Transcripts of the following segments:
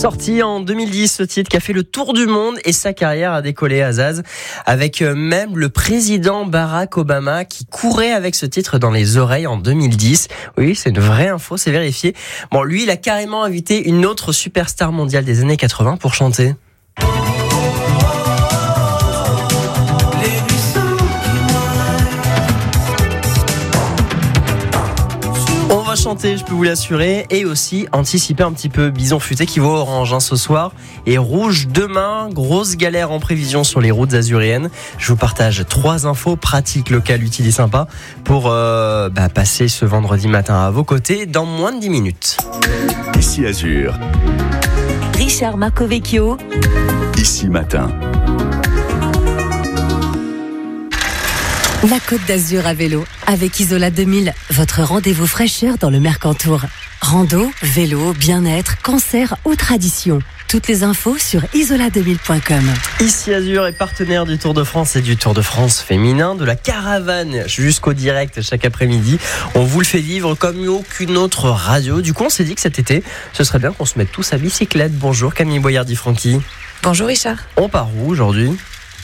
Sorti en 2010, ce titre qui a fait le tour du monde et sa carrière a décollé à Azaz, avec même le président Barack Obama qui courait avec ce titre dans les oreilles en 2010. Oui, c'est une vraie info, c'est vérifié. Bon, lui, il a carrément invité une autre superstar mondiale des années 80 pour chanter. On va chanter, je peux vous l'assurer, et aussi anticiper un petit peu. Bison futé qui vaut orange ce soir et rouge demain. Grosse galère en prévision sur les routes azuréennes. Je vous partage 3 infos pratiques, locales, utiles et sympas pour passer ce vendredi matin à vos côtés dans moins de 10 minutes. Ici Azur. Richard Marcovecchio. Ici Matin. La Côte d'Azur à vélo, avec Isola 2000, votre rendez-vous fraîcheur dans le Mercantour. Rando, vélo, bien-être, concert ou tradition. Toutes les infos sur isola2000.com. Ici Azur est partenaire du Tour de France et du Tour de France féminin, de la caravane jusqu'au direct chaque après-midi. On vous le fait vivre comme aucune autre radio. Du coup, on s'est dit que cet été, ce serait bien qu'on se mette tous à bicyclette. Bonjour Camille Boyardi-Franqui. Bonjour Richard. On part où aujourd'hui ?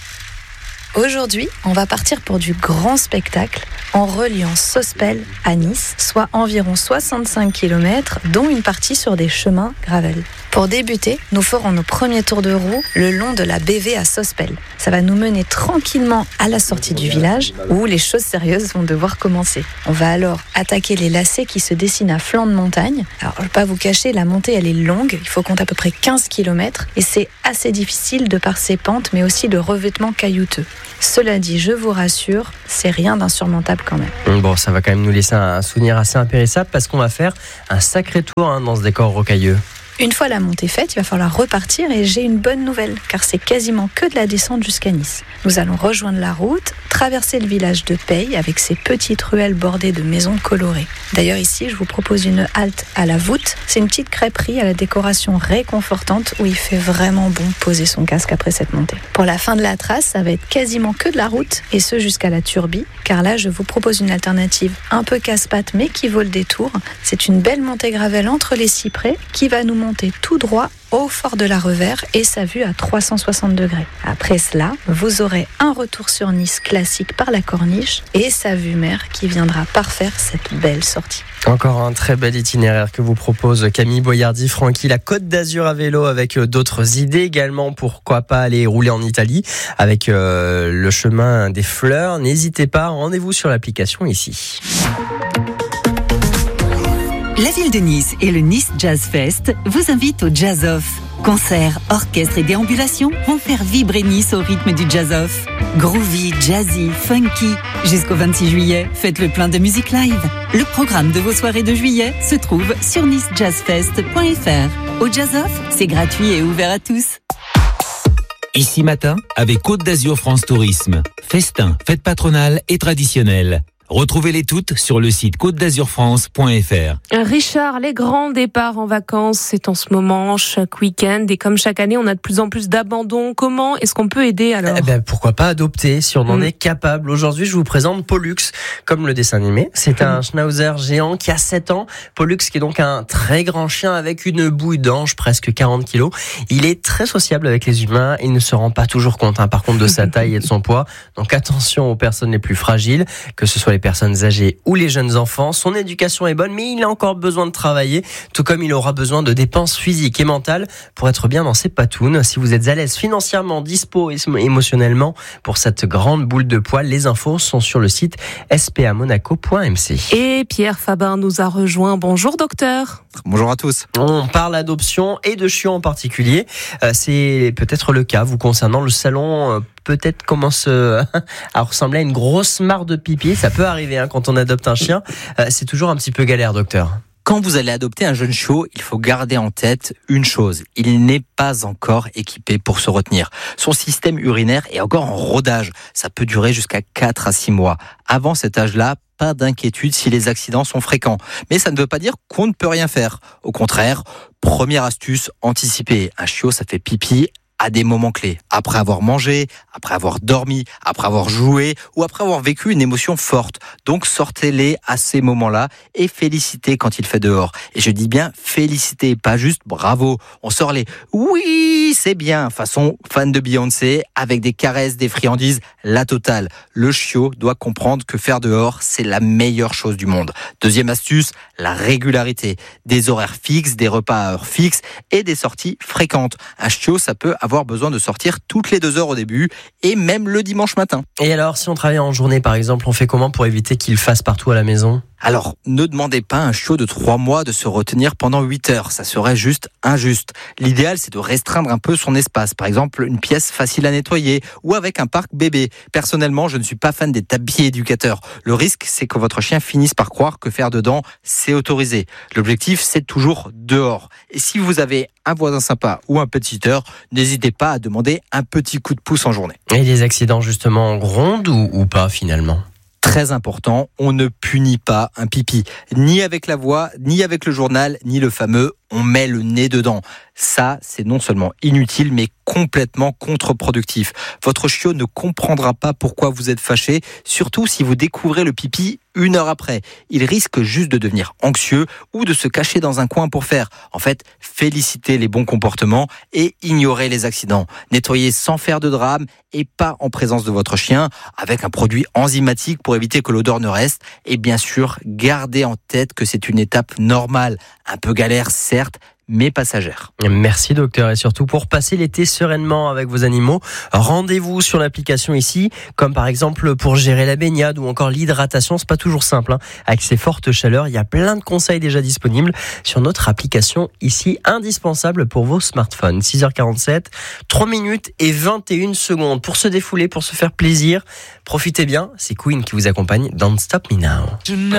Aujourd'hui, on va partir pour du grand spectacle en reliant Sospel à Nice, soit environ 65 km, dont une partie sur des chemins gravel. Pour débuter, nous ferons nos premiers tours de roue le long de la BV à Sospel. Ça va nous mener tranquillement à la sortie du village où les choses sérieuses vont devoir commencer. On va alors attaquer les lacets qui se dessinent à flanc de montagne. Alors, je ne vais pas vous cacher, la montée elle est longue, il faut compter à peu près 15 km et c'est assez difficile de par ses pentes mais aussi le revêtement caillouteux. Cela dit, je vous rassure, c'est rien d'insurmontable quand même. Bon, ça va quand même nous laisser un souvenir assez impérissable parce qu'on va faire un sacré tour dans ce décor rocailleux. Une fois la montée faite, il va falloir repartir et j'ai une bonne nouvelle, car c'est quasiment que de la descente jusqu'à Nice. Nous allons rejoindre la route, traverser le village de Peille avec ses petites ruelles bordées de maisons colorées. D'ailleurs ici, je vous propose une halte à la voûte. C'est une petite crêperie à la décoration réconfortante où il fait vraiment bon poser son casque après cette montée. Pour la fin de la trace, ça va être quasiment que de la route, et ce jusqu'à la Turbie, car là, je vous propose une alternative un peu casse-pattes mais qui vaut le détour. C'est une belle montée gravelle entre les cyprès qui va nous monter tout droit au fort de la Revers et sa vue à 360 degrés. Après cela, vous aurez un retour sur Nice classique par la Corniche et sa vue mer qui viendra parfaire cette belle sortie. Encore un très bel itinéraire que vous propose Camille Boyardi-Franqui, la Côte d'Azur à vélo avec d'autres idées également. Pourquoi pas aller rouler en Italie avec le chemin des fleurs. N'hésitez pas, rendez-vous sur l'application ici. La ville de Nice et le Nice Jazz Fest vous invitent au Jazz Off. Concerts, orchestres et déambulations vont faire vibrer Nice au rythme du Jazz Off. Groovy, jazzy, funky. Jusqu'au 26 juillet, faites le plein de musique live. Le programme de vos soirées de juillet se trouve sur nicejazzfest.fr. Au Jazz Off, c'est gratuit et ouvert à tous. Ici Matin, avec Côte d'Azur France Tourisme. Festin, fêtes patronales et traditionnelles. Retrouvez-les toutes sur le site côtedazurfrance.fr. Richard, les grands départs en vacances, c'est en ce moment, chaque week-end. Et comme chaque année, on a de plus en plus d'abandons. Comment est-ce qu'on peut aider alors ? Pourquoi pas adopter si on en est capable. Aujourd'hui, je vous présente Pollux, comme le dessin animé. C'est un schnauzer géant qui a 7 ans. Pollux qui est donc un très grand chien avec une bouille d'ange, presque 40 kilos. Il est très sociable avec les humains. Il ne se rend pas toujours compte, par contre, de sa taille et de son poids. Donc attention aux personnes les plus fragiles, que ce soit les personnes âgées ou les jeunes enfants. Son éducation est bonne, mais il a encore besoin de travailler, tout comme il aura besoin de dépenses physiques et mentales pour être bien dans ses patounes. Si vous êtes à l'aise financièrement, dispo et émotionnellement pour cette grande boule de poil, les infos sont sur le site spamonaco.mc. Et Pierre Faber nous a rejoint. Bonjour docteur. Bonjour à tous. On parle adoption et de chiots en particulier. C'est peut-être le cas vous concernant. Le salon peut-être commence à ressembler à une grosse mare de pipi. Ça peut arriver quand on adopte un chien. C'est toujours un petit peu galère, docteur. Quand vous allez adopter un jeune chiot, il faut garder en tête une chose. Il n'est pas encore équipé pour se retenir. Son système urinaire est encore en rodage. Ça peut durer jusqu'à 4 à 6 mois. Avant cet âge-là, pas d'inquiétude si les accidents sont fréquents. Mais ça ne veut pas dire qu'on ne peut rien faire. Au contraire, première astuce, anticiper. Un chiot, ça fait pipi à des moments clés. Après avoir mangé, après avoir dormi, après avoir joué ou après avoir vécu une émotion forte. Donc sortez-les à ces moments-là et félicitez quand il fait dehors. Et je dis bien félicitez, pas juste bravo. On sort les oui, c'est bien, façon fan de Beyoncé, avec des caresses, des friandises, la totale. Le chiot doit comprendre que faire dehors, c'est la meilleure chose du monde. Deuxième astuce, la régularité. Des horaires fixes, des repas à heure fixe et des sorties fréquentes. Un chiot, ça peut avoir besoin de sortir toutes les 2 heures au début et même le dimanche matin. Et alors, si on travaille en journée, par exemple, on fait comment pour éviter qu'il fasse partout à la maison ? Alors, ne demandez pas à un chiot de 3 mois de se retenir pendant 8 heures. Ça serait juste injuste. L'idéal, c'est de restreindre un peu son espace. Par exemple, une pièce facile à nettoyer ou avec un parc bébé. Personnellement, je ne suis pas fan des tapis éducateurs. Le risque, c'est que votre chien finisse par croire que faire dedans, c'est autorisé. L'objectif, c'est toujours dehors. Et si vous avez un voisin sympa ou un petiteur, n'hésitez pas à demander un petit coup de pouce en journée. Et les accidents, justement, grondent ou pas, finalement ? Très important, on ne punit pas un pipi. Ni avec la voix, ni avec le journal, ni le fameux « on met le nez dedans ». Ça, c'est non seulement inutile, mais complètement contre-productif. Votre chiot ne comprendra pas pourquoi vous êtes fâché, surtout si vous découvrez le pipi 1 heure après. Il risque juste de devenir anxieux ou de se cacher dans un coin pour faire. En fait, félicitez les bons comportements et ignorez les accidents. Nettoyez sans faire de drame et pas en présence de votre chien, avec un produit enzymatique pour éviter que l'odeur ne reste. Et bien sûr, gardez en tête que c'est une étape normale, un peu galère certes, mais passagère. Merci docteur, et surtout pour passer l'été sereinement avec vos animaux, rendez-vous sur l'application ici, comme par exemple pour gérer la baignade ou encore l'hydratation. C'est pas toujours simple, hein. Avec ces fortes chaleurs, il y a plein de conseils déjà disponibles sur notre application ici, indispensable pour vos smartphones. 6h47, 3 minutes et 21 secondes pour se défouler, pour se faire plaisir. Profitez bien, c'est Queen qui vous accompagne. Don't Stop Me Now.